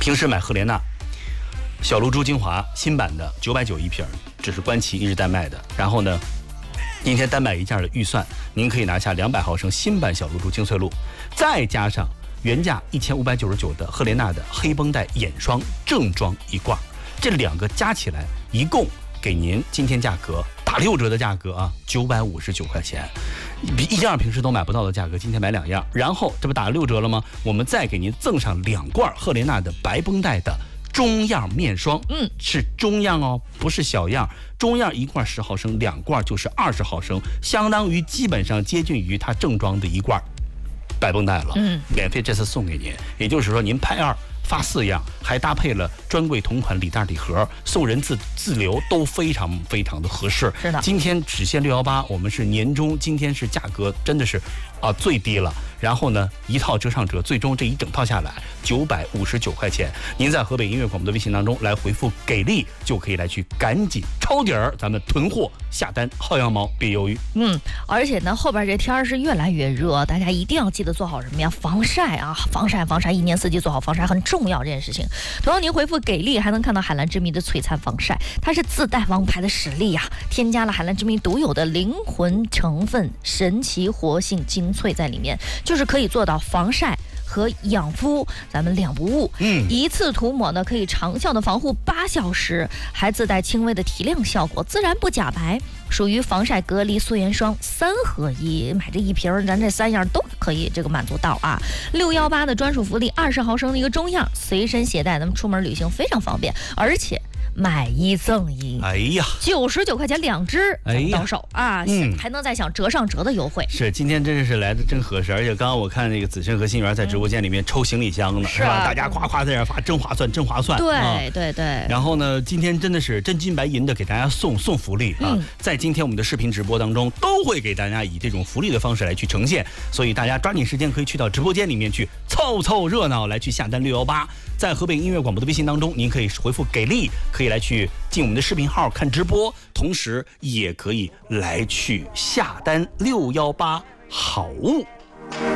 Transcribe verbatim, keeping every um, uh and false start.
平时买赫莲娜小露珠精华新版的九百九一瓶，这是官旗一直在卖的。然后呢，今天单买一件的预算，您可以拿下两百毫升新版小露珠精粹露，再加上原价一千五百九十九的赫莲娜的黑绷带眼霜正装一罐，这两个加起来一共给您今天价格打六折的价格啊，九百五十九块钱，比一样平时都买不到的价格，今天买两样，然后这不打六折了吗？我们再给您赠上两罐赫莲娜的白绷带的中样面霜，嗯，是中样哦，不是小样。中样一罐十毫升，两罐就是二十毫升，相当于基本上接近于它正装的一罐白绷带了。嗯，免费这次送给您，也就是说您拍二发四样，还搭配了专柜同款礼袋礼盒，送人自自留都非常非常的合适。 是的， 今天只限六幺八，我们是年终，今天是价格真的是啊最低了。然后呢，一套折上折，最终这一整套下来九百五十九块钱。您在河北音乐广播的微信当中来回复“给力”，就可以来去赶紧抄底儿，咱们囤货下单，薅羊毛别犹豫。 嗯，而且呢，后边这天是越来越热，大家一定要记得做好什么呀？防晒啊，防晒防晒，一年四季做好防晒很重要这件事情。同样，您回复“给力”还能看到海蓝之谜的璀璨防晒，它是自带王牌的实力呀、啊，添加了海蓝之谜独有的灵魂成分神奇活性精粹在里面。就是可以做到防晒和养肤，咱们两不误。嗯，一次涂抹呢，可以长效的防护八小时，还自带轻微的提亮效果，自然不假白，属于防晒隔离素颜霜三合一。买这一瓶，咱这三样都可以这个满足到啊。六幺八的专属福利，二十毫升的一个中样，随身携带，咱们出门旅行非常方便，而且买一赠一， 哎呀， 九十九块钱两支， 哎呀， 到手啊，嗯，还能再享折上折的优惠。 是，今天真是来的真合适，而且刚刚我看那个子琛和新源在直播间里面抽行李箱呢， 是吧？啊、大家夸夸在这发，真划算，真划算。 对、 啊、 对对。 然后呢，今天真的是真金白银的给大家送送福利啊、嗯！在今天我们的视频直播当中，都会给大家以这种福利的方式来去呈现，所以大家抓紧时间可以去到直播间里面去凑凑热闹，来去下单六幺八。在河北音乐广播的微信当中，您可以回复“给力”，可以来去进我们的视频号看直播，同时也可以来去下单六幺八好物。